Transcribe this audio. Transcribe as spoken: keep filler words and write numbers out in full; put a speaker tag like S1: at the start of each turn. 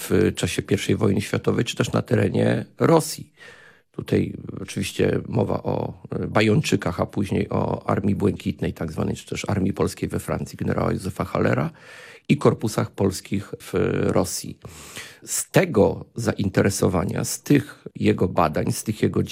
S1: w czasie pierwszej wojny światowej, czy też na terenie Rosji. Tutaj oczywiście mowa o Bajończykach, a później o Armii Błękitnej, tak zwanej, czy też Armii Polskiej we Francji generała Józefa Hallera i korpusach polskich w Rosji. Z tego zainteresowania, z tych jego badań, z tych jego